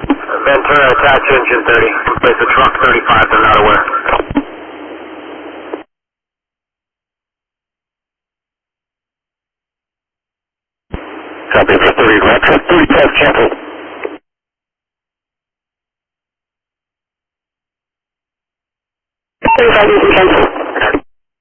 Ventura, attach engine 30. Place a truck 35, they're not aware. Copy for 30, truck 35 canceled. 35 is canceled.